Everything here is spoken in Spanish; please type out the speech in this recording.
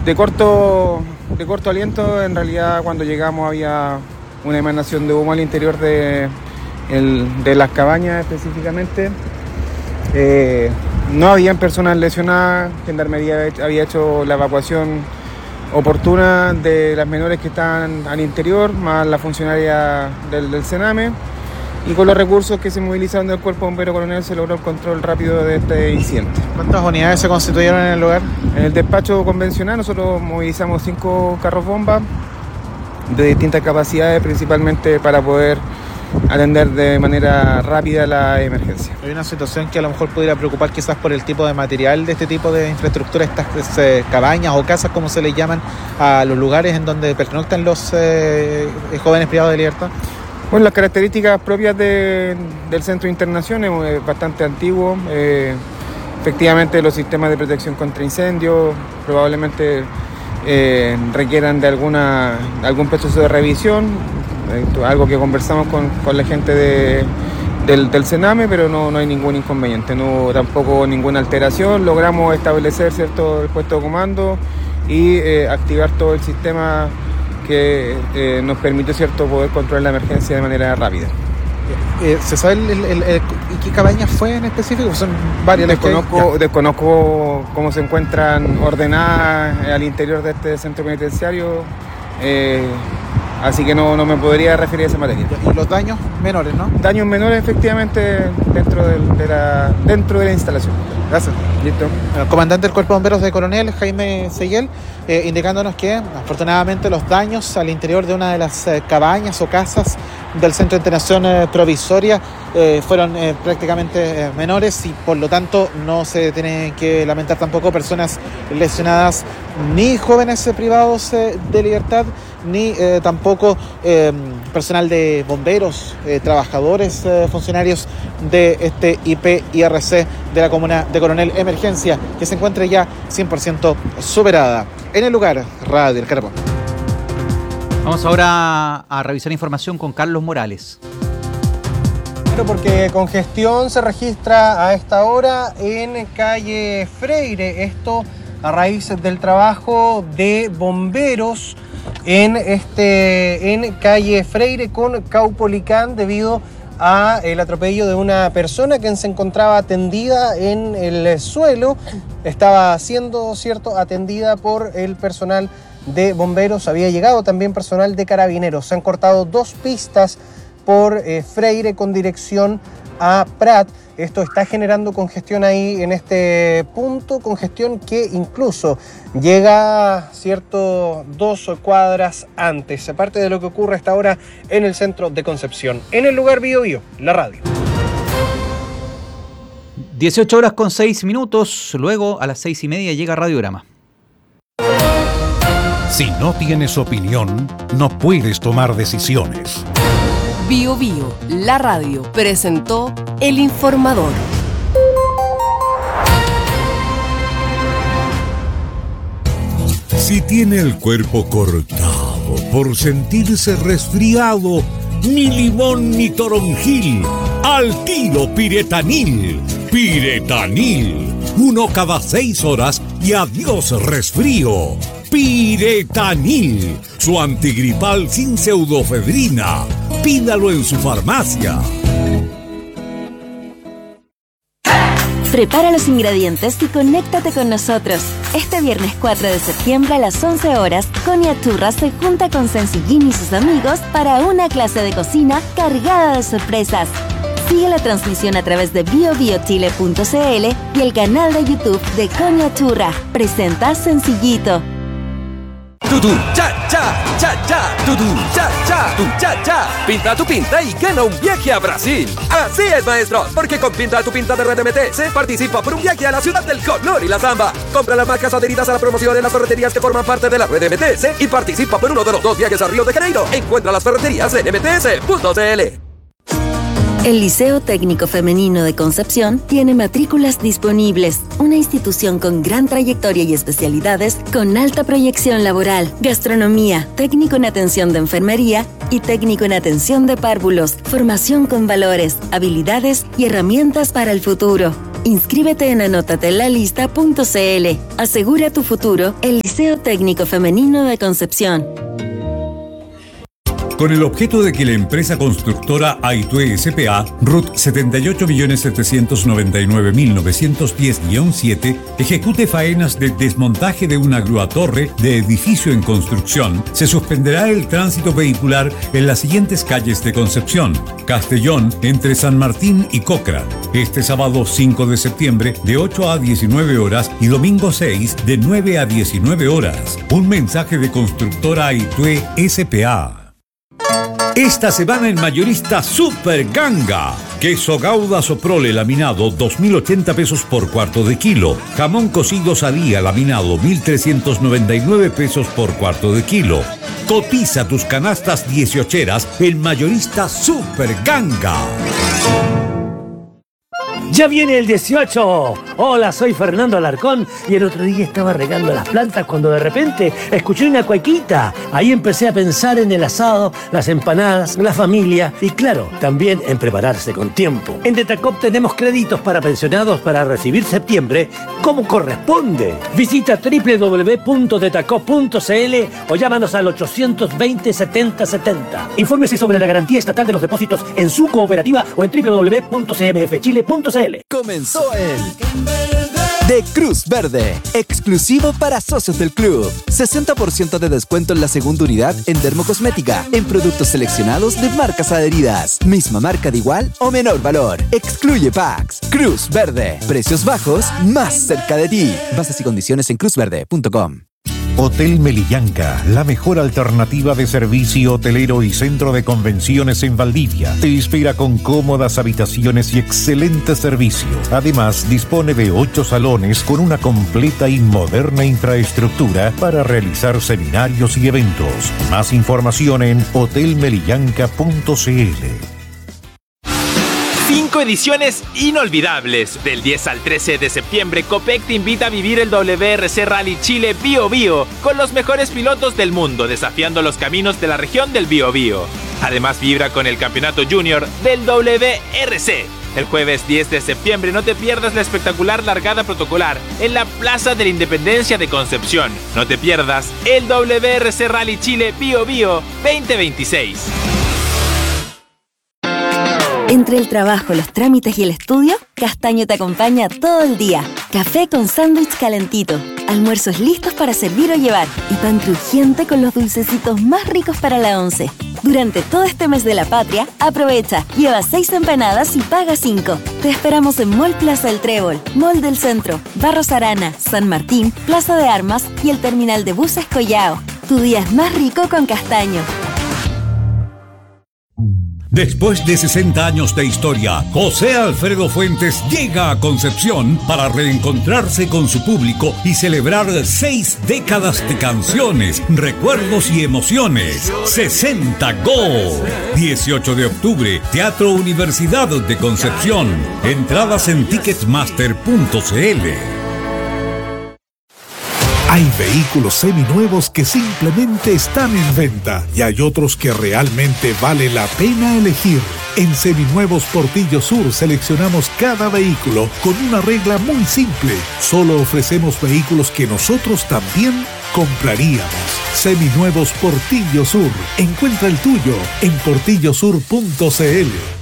de corto aliento. En realidad, cuando llegamos había una emanación de humo al interior de las cabañas específicamente. No habían personas lesionadas. Gendarmería había hecho la evacuación oportuna de las menores que estaban al interior, más la funcionaria del Sename. Y con los recursos que se movilizaron del Cuerpo Bombero Coronel se logró el control rápido de este incidente. ¿Cuántas unidades se constituyeron en el lugar? En el despacho convencional nosotros movilizamos 5 carros bomba de distintas capacidades, principalmente para poder atender de manera rápida la emergencia. Hay una situación que a lo mejor pudiera preocupar quizás por el tipo de material de este tipo de infraestructura, estas cabañas o casas, como se les llaman, a los lugares en donde pernoctan los jóvenes privados de libertad. Bueno, las características propias del Centro de Internación es bastante antiguo. Efectivamente, los sistemas de protección contra incendios probablemente requieran de algún proceso de revisión, algo que conversamos con la gente del Sename, pero no hay ningún inconveniente, no hubo tampoco ninguna alteración. Logramos establecer el puesto de comando y activar todo el sistema que nos permitió poder controlar la emergencia de manera rápida. ¿Se sabe qué cabañas fue en específico? Son varias. Desconozco cómo se encuentran ordenadas al interior de este centro penitenciario, así que no me podría referir a esa materia. ¿Y los daños menores, no? Daños menores, efectivamente, dentro de la instalación. Gracias. Listo. El comandante del Cuerpo de Bomberos de Coronel, Jaime Seguel, indicándonos que afortunadamente los daños al interior de una de las cabañas o casas del Centro de Internación Provisoria fueron prácticamente menores y por lo tanto no se tienen que lamentar tampoco personas lesionadas, ni jóvenes privados de libertad, ni tampoco personal de bomberos, trabajadores, funcionarios de este IPIRC de la comuna de Coronel, emergencia que se encuentra ya 100% superada. En el lugar, Radio El Carpo. Vamos ahora a revisar información con Carlos Morales. Porque congestión se registra a esta hora en calle Freire, esto a raíz del trabajo de bomberos en calle Freire con Caupolicán debido a el atropello de una persona que se encontraba atendida en el suelo. Estaba siendo atendida por el personal de bomberos, había llegado también personal de carabineros. Se han cortado 2 pistas por Freire con dirección a Prat. Esto está generando congestión ahí en este punto, congestión que incluso llega 2 cuadras antes. Aparte de lo que ocurre hasta ahora en el centro de Concepción. En el lugar Bío Bío, la radio. 18:06, luego a las 6:30 llega Radiograma. Si no tienes opinión, no puedes tomar decisiones. Bío Bío, la radio, presentó El Informador. Si tiene el cuerpo cortado por sentirse resfriado, ni limón ni toronjil, al tiro Piretanil. Piretanil, 1 cada 6 horas y adiós resfrío. Piretanil, su antigripal sin pseudofedrina. Pídalo en su farmacia. Prepara los ingredientes y conéctate con nosotros. Este viernes 4 de septiembre a las 11 horas, Konya Churras se junta con Sencillín y sus amigos para una clase de cocina cargada de sorpresas. Sigue la transmisión a través de biobiochile.cl y el canal de YouTube de Konya Churra. Presenta Sencillito. Tutu, cha, cha, cha, cha, tutu, cha, cha, tu, cha, cha. Pinta tu pinta y gana un viaje a Brasil. Así es, maestros, porque con Pinta tu pinta de Red MTS participa por un viaje a la ciudad del color y la samba. Compra las marcas adheridas a la promoción en las ferreterías que forman parte de la Red MTS y participa por uno de los 2 viajes a Río de Janeiro. Encuentra las ferreterías en mts.cl. El Liceo Técnico Femenino de Concepción tiene matrículas disponibles. Una institución con gran trayectoria y especialidades con alta proyección laboral. Gastronomía, técnico en atención de enfermería y técnico en atención de párvulos. Formación con valores, habilidades y herramientas para el futuro. Inscríbete en anótatelalista.cl. Asegura tu futuro, el Liceo Técnico Femenino de Concepción. Con el objeto de que la empresa constructora Aitue S.p.A., RUT 78.799.910-7, ejecute faenas de desmontaje de una grúa-torre de edificio en construcción, se suspenderá el tránsito vehicular en las siguientes calles de Concepción: Castellón, entre San Martín y Cochrane, este sábado 5 de septiembre de 8 a 19 horas y domingo 6 de 9 a 19 horas. Un mensaje de constructora Aitue S.p.A. Esta semana en Mayorista Super Ganga. Queso Gouda Soprole laminado 2.080 pesos por cuarto de kilo. Jamón cocido Sadía laminado 1.399 pesos por cuarto de kilo. Cotiza tus canastas 18eras en Mayorista Super Ganga. ¡Ya viene el 18! Hola, soy Fernando Alarcón y el otro día estaba regando las plantas cuando de repente escuché una cuequita. Ahí empecé a pensar en el asado, las empanadas, la familia y claro, también en prepararse con tiempo. En Detacop tenemos créditos para pensionados para recibir septiembre como corresponde. Visita www.detacop.cl o llámanos al 820-7070. Infórmese sobre la garantía estatal de los depósitos en su cooperativa o en www.cmfchile.cl. Comenzó el de Cruz Verde, exclusivo para socios del club. 60% de descuento en la segunda unidad en dermocosmética, en productos seleccionados de marcas adheridas. Misma marca de igual o menor valor. Excluye packs. Cruz Verde, precios bajos más cerca de ti. Bases y condiciones en cruzverde.com. Hotel Melillanca, la mejor alternativa de servicio hotelero y centro de convenciones en Valdivia. Te espera con cómodas habitaciones y excelente servicio. Además, dispone de 8 salones con una completa y moderna infraestructura para realizar seminarios y eventos. Más información en hotelmelillanca.cl. 5 ediciones inolvidables. Del 10 al 13 de septiembre, Copec te invita a vivir el WRC Rally Chile Bío Bío con los mejores pilotos del mundo desafiando los caminos de la región del Bío Bío. Además, vibra con el campeonato junior del WRC. El jueves 10 de septiembre no te pierdas la espectacular largada protocolar en la Plaza de la Independencia de Concepción. No te pierdas el WRC Rally Chile Bío Bío 2026. Entre el trabajo, los trámites y el estudio, Castaño te acompaña todo el día. Café con sándwich calentito, almuerzos listos para servir o llevar y pan crujiente con los dulcecitos más ricos para la once. Durante todo este mes de la patria, aprovecha, lleva 6 empanadas y paga 5. Te esperamos en Mall Plaza del Trébol, Mall del Centro, Barros Arana, San Martín, Plaza de Armas y el terminal de buses Collao. Tu día es más rico con Castaño. Después de 60 años de historia, José Alfredo Fuentes llega a Concepción para reencontrarse con su público y celebrar 6 décadas de canciones, recuerdos y emociones. 60 Go. 18 de octubre, Teatro Universidad de Concepción. Entradas en ticketmaster.cl. Hay vehículos seminuevos que simplemente están en venta y hay otros que realmente vale la pena elegir. En Seminuevos Portillo Sur seleccionamos cada vehículo con una regla muy simple. Solo ofrecemos vehículos que nosotros también compraríamos. Seminuevos Portillo Sur. Encuentra el tuyo en portillosur.cl.